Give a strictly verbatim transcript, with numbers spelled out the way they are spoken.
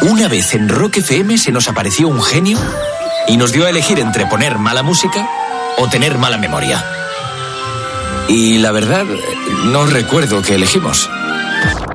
Una vez en Rock F M se nos apareció un genio y nos dio a elegir entre poner mala música o tener mala memoria. Y la verdad, no recuerdo qué elegimos.